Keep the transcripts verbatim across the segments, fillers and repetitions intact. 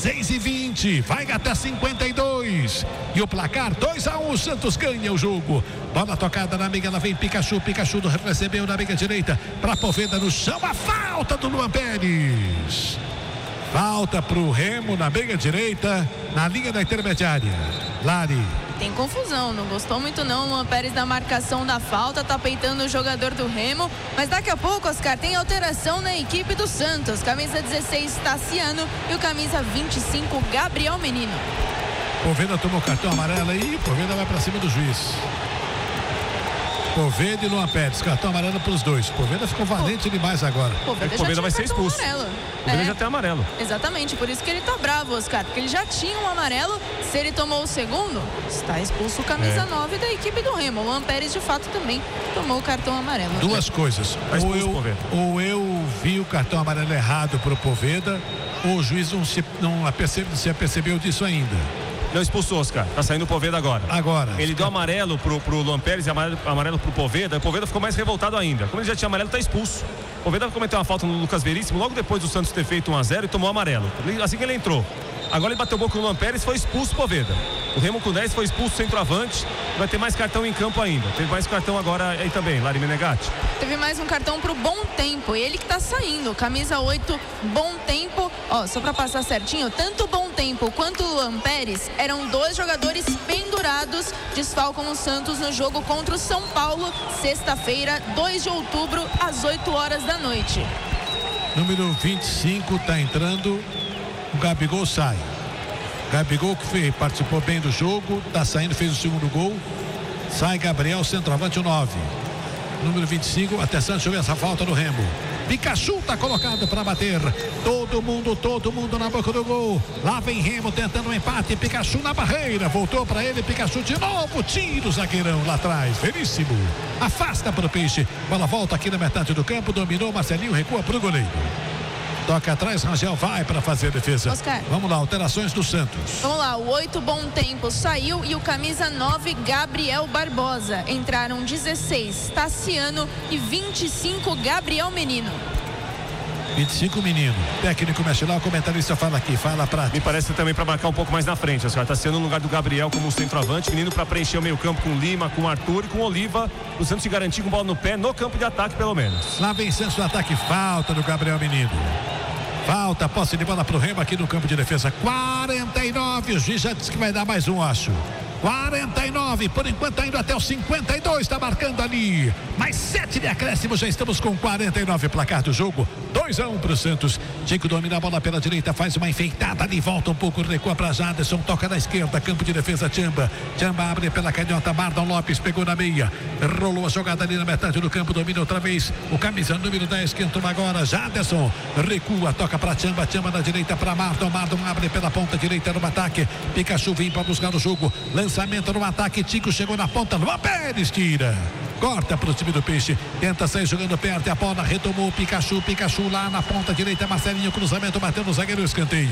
seis e vinte, vai até cinquenta e dois. E o placar dois a um, o Santos ganha o jogo. Bola tocada na amiga, ela vem Pikachu, Pikachu recebeu na amiga direita, para Poveda no chão, a falta do Luan Pérez. Falta pro Remo na meia direita, na linha da intermediária. Lari. Tem confusão, não gostou muito não, Luan Pérez da marcação da falta, tá peitando o jogador do Remo, mas daqui a pouco, Oscar, tem alteração na equipe do Santos. Camisa dezesseis, Tassiano, e o camisa vinte e cinco, Gabriel Menino. Poveda tomou cartão amarelo aí, Poveda vai pra cima do juiz. Poveda e Luan Pérez, cartão amarelo para os dois. Poveda ficou valente Pô. demais agora. Poveda, é Poveda vai ser expulso. Amarelo. Poveda é. já tem amarelo. Exatamente, por isso que ele tá bravo, Oscar, porque ele já tinha um amarelo. Se ele tomou o segundo, está expulso o camisa é. nove da equipe do Remo. Luan Pérez, de fato, também tomou o cartão amarelo. Duas coisas. Tá ou, eu, ou eu vi o cartão amarelo errado pro Poveda, ou o juiz não se, não apercebe, se apercebeu disso ainda. Não expulsou, Oscar. Tá saindo o Poveda agora. Agora. Ele deu amarelo pro, pro Luan Pérez e amarelo, amarelo pro Poveda. O Poveda ficou mais revoltado ainda. Como ele já tinha amarelo, tá expulso. O Poveda cometeu uma falta no Lucas Veríssimo logo depois do Santos ter feito um a zero e tomou amarelo. Assim que ele entrou. Agora ele bateu boca no Luan Pérez, foi expulso o Poveda. O Remo com dez foi expulso o centroavante. Vai ter mais cartão em campo ainda. Teve mais cartão agora aí também, Lari Menegatti. Teve mais um cartão pro Bom Tempo. E ele que tá saindo. Camisa oito, Bom Tempo. Ó, só pra passar certinho, tanto Bom Tempo quanto o Luan Pérez eram dois jogadores pendurados. Desfalcam o Santos no jogo contra o São Paulo, sexta-feira, dois de outubro, às oito horas da noite. Número vinte e cinco tá entrando. O Gabigol sai. Gabigol que fez, participou bem do jogo, tá saindo, fez o segundo gol. Sai Gabriel, centroavante, o nove. Número vinte e cinco, atenção, deixa eu ver essa falta do Remo. Pikachu tá colocado para bater. Todo mundo, todo mundo na boca do gol. Lá vem Remo tentando um empate. Pikachu na barreira. Voltou para ele. Pikachu de novo. Tira o zagueirão lá atrás. Veríssimo. Afasta para o Peixe. Bola volta aqui na metade do campo. Dominou. Marcelinho recua para o goleiro. Toca atrás, Rangel vai para fazer a defesa. Oscar. Vamos lá, alterações do Santos. Vamos lá, o oito Bom Tempo saiu e o camisa nove, Gabriel Barbosa. Entraram dezesseis, Tassiano, e vinte e cinco, Gabriel Menino. vinte e cinco, Menino. Técnico mexe lá, o comentarista fala aqui, fala pra... Me parece também para marcar um pouco mais na frente. Oscar, tá sendo no lugar do Gabriel como centroavante. Menino para preencher o meio campo com Lima, com Arthur e com Oliva. O Santos se garantir com bola no pé, no campo de ataque pelo menos. Lá vem Santos no ataque, falta do Gabriel Menino. Falta, posse de bola pro Remo aqui no campo de defesa. quarenta e nove, o juiz já disse que vai dar mais um, acho. quarenta e nove, por enquanto tá indo até os cinquenta e dois, tá marcando ali. Mais sete de acréscimo, já estamos com quarenta e nove, placar do jogo. dois a um pro Santos. Tico domina a bola pela direita, faz uma enfeitada ali, volta um pouco, recua pra Jaderson, toca na esquerda, campo de defesa, Tchamba. Tchamba abre pela canhota, Mardon Lopes pegou na meia, rolou a jogada ali na metade do campo, domina outra vez. O camisa número dez que entrou agora, Jaderson, recua, toca pra Tchamba, Tchamba na direita pra Mardon, Mardon abre pela ponta direita no ataque. Pikachu vem pra buscar o jogo, lançamento no ataque, Tico chegou na ponta, Luan Pérez tira. Corta para o time do Peixe, tenta sair jogando perto, a bola retomou o Pikachu, Pikachu lá na ponta direita, Marcelinho, cruzamento, bateu no zagueiro, escanteio.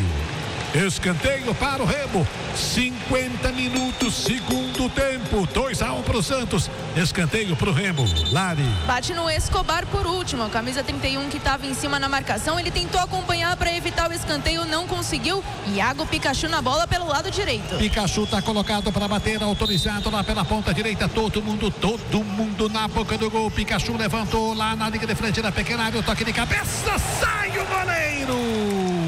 Escanteio para o Remo, cinquenta minutos, segundo tempo, dois a um para o Santos, escanteio para o Remo. Lari. Bate no Escobar por último, camisa trinta e um que estava em cima na marcação, ele tentou acompanhar para evitar o escanteio, não conseguiu. Iago Pikachu na bola pelo lado direito. Pikachu está colocado para bater, autorizado lá pela ponta direita, todo mundo, todo mundo na boca do gol. Pikachu levantou lá na linha de frente da pequena área, o toque de cabeça, sai o goleiro.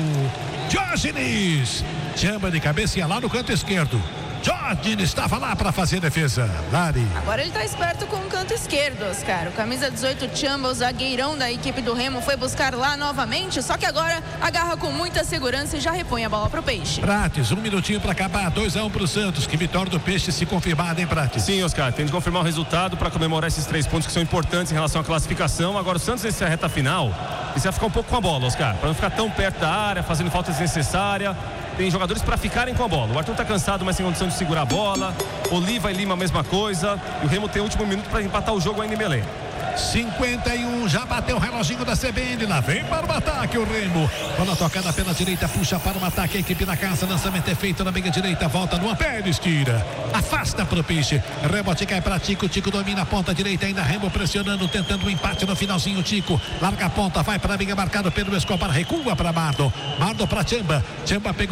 Diógenes, chama de cabeça e lá no canto esquerdo. Diógenes estava lá para fazer a defesa. Lari. Agora ele está esperto com o canto esquerdo, Oscar. O camisa dezoito, Tchamba, o zagueirão da equipe do Remo, foi buscar lá novamente, só que agora agarra com muita segurança e já repõe a bola pro Peixe. Prates, um minutinho para acabar, dois a um pro Santos. Que vitória do Peixe se confirmada, hein, Prates? Sim, Oscar, tem de confirmar o resultado para comemorar esses três pontos que são importantes em relação à classificação. Agora o Santos, nessa reta final, precisa ficar um pouco com a bola, Oscar, para não ficar tão perto da área, fazendo falta desnecessária. Tem jogadores para ficarem com a bola. O Arthur tá cansado, mas tem condição de segurar a bola. Oliva e Lima a mesma coisa. E o Remo tem o último minuto para empatar o jogo ainda em Belém. cinquenta e um, já bateu o reloginho da C B N, lá vem para o ataque o Remo, bola tocada pela direita, puxa para o ataque, a equipe da casa, lançamento é feito na meia direita, volta no Pérez, tira, afasta para o Peixe, rebote cai para Tico, Tico domina a ponta direita, ainda Remo pressionando, tentando um empate no finalzinho, Tico, larga a ponta, vai para a meia, marcado pelo Escobar, recua para Mardo, Mardo para Tchamba, Tchamba pegou